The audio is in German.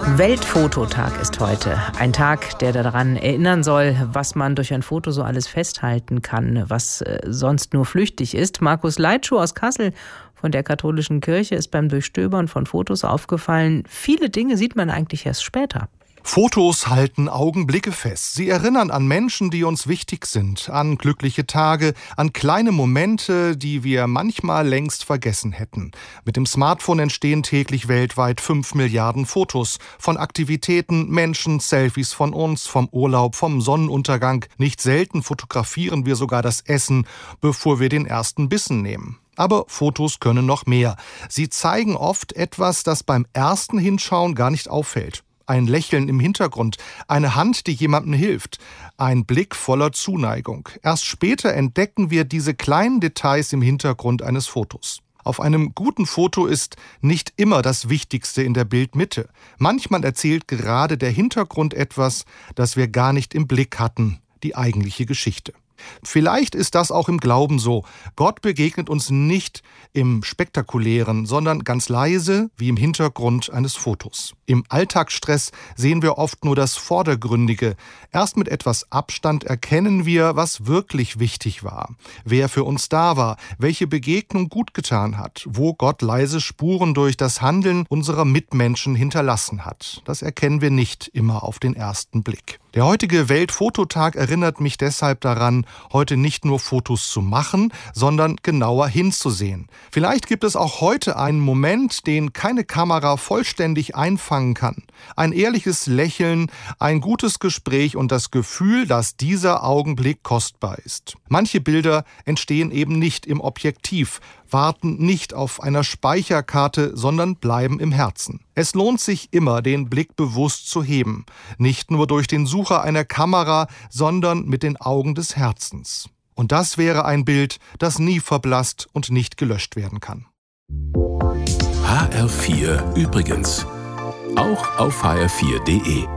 Weltfototag ist heute. Ein Tag, der daran erinnern soll, was man durch ein Foto so alles festhalten kann, was sonst nur flüchtig ist. Markus Leitschuh aus Kassel von der Katholischen Kirche ist beim Durchstöbern von Fotos aufgefallen, viele Dinge sieht man eigentlich erst später. Fotos halten Augenblicke fest. Sie erinnern an Menschen, die uns wichtig sind, an glückliche Tage, an kleine Momente, die wir manchmal längst vergessen hätten. Mit dem Smartphone entstehen täglich weltweit 5 Milliarden Fotos. Von Aktivitäten, Menschen, Selfies von uns, vom Urlaub, vom Sonnenuntergang. Nicht selten fotografieren wir sogar das Essen, bevor wir den ersten Bissen nehmen. Aber Fotos können noch mehr. Sie zeigen oft etwas, das beim ersten Hinschauen gar nicht auffällt. Ein Lächeln im Hintergrund, eine Hand, die jemandem hilft, ein Blick voller Zuneigung. Erst später entdecken wir diese kleinen Details im Hintergrund eines Fotos. Auf einem guten Foto ist nicht immer das Wichtigste in der Bildmitte. Manchmal erzählt gerade der Hintergrund etwas, das wir gar nicht im Blick hatten, die eigentliche Geschichte. Vielleicht ist das auch im Glauben so. Gott begegnet uns nicht im Spektakulären, sondern ganz leise wie im Hintergrund eines Fotos. Im Alltagsstress sehen wir oft nur das Vordergründige. Erst mit etwas Abstand erkennen wir, was wirklich wichtig war, wer für uns da war, welche Begegnung gut getan hat, wo Gott leise Spuren durch das Handeln unserer Mitmenschen hinterlassen hat. Das erkennen wir nicht immer auf den ersten Blick. Der heutige Weltfototag erinnert mich deshalb daran, heute nicht nur Fotos zu machen, sondern genauer hinzusehen. Vielleicht gibt es auch heute einen Moment, den keine Kamera vollständig einfangen kann. Ein ehrliches Lächeln, ein gutes Gespräch und das Gefühl, dass dieser Augenblick kostbar ist. Manche Bilder entstehen eben nicht im Objektiv, warten nicht auf einer Speicherkarte, sondern bleiben im Herzen. Es lohnt sich immer, den Blick bewusst zu heben. Nicht nur durch den Sucher einer Kamera, sondern mit den Augen des Herzens. Und das wäre ein Bild, das nie verblasst und nicht gelöscht werden kann. HR4 übrigens. Auch auf hr4.de.